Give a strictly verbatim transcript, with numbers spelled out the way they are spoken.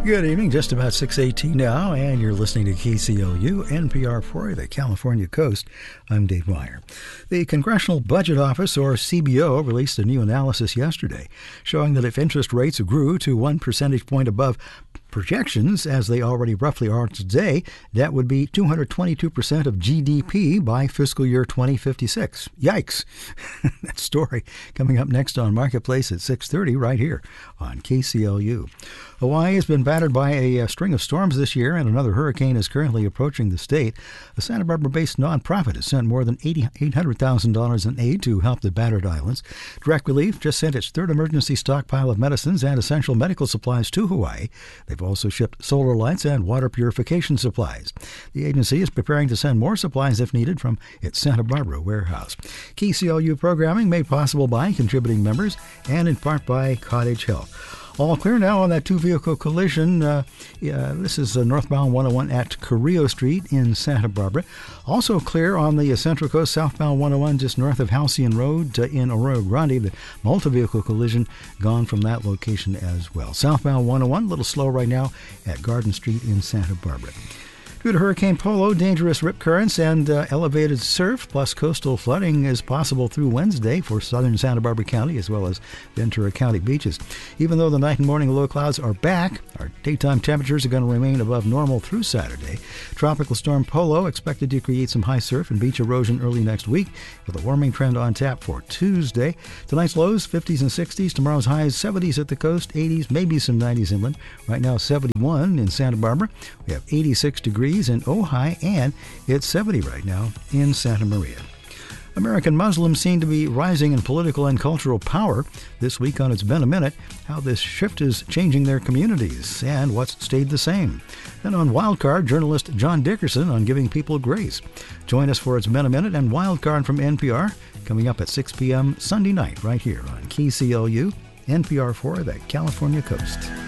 Good evening, just about six eighteen now, and you're listening to K C L U, N P R for the California Coast. I'm Dave Meyer. The Congressional Budget Office, or C B O, released a new analysis yesterday, showing that if interest rates grew to one percentage point above projections, as they already roughly are today, that would be two hundred twenty-two percent of G D P by fiscal year twenty fifty-six. Yikes! That story coming up next on Marketplace at six thirty right here on K C L U. Hawaii has been battered by a, a string of storms this year, and another hurricane is currently approaching the state. A Santa Barbara-based nonprofit has sent more than eight hundred thousand dollars in aid to help the battered islands. Direct Relief just sent its third emergency stockpile of medicines and essential medical supplies to Hawaii. They've also shipped solar lights and water purification supplies. The agency is preparing to send more supplies if needed from its Santa Barbara warehouse. K C L U programming made possible by contributing members and in part by Cottage Health. All clear now on that two-vehicle collision. Uh, yeah, this is uh, northbound one oh one at Carrillo Street in Santa Barbara. Also clear on the uh, Central Coast, southbound one oh one just north of Halcyon Road uh, in Arroyo Grande. The multi-vehicle collision gone from that location as well. Southbound one oh one, a little slow right now at Garden Street in Santa Barbara. Due to Hurricane Polo, dangerous rip currents and uh, elevated surf plus coastal flooding is possible through Wednesday for southern Santa Barbara County as well as Ventura County beaches. Even though the night and morning low clouds are back, our daytime temperatures are going to remain above normal through Saturday. Tropical storm Polo expected to create some high surf and beach erosion early next week with a warming trend on tap for Tuesday. Tonight's lows fifties and sixties, tomorrow's highs seventies at the coast, eighties, maybe some nineties inland. Right now seventy-one in Santa Barbara. We have eighty-six degrees in Ojai, and it's seventy right now in Santa Maria. American Muslims seem to be rising in political and cultural power. This week on It's Been a Minute, how this shift is changing their communities and what's stayed the same. Then on Wildcard, journalist John Dickerson on giving people grace. Join us for It's Been a Minute and Wildcard from N P R coming up at six p.m. Sunday night right here on K C L U, N P R for the California Coast.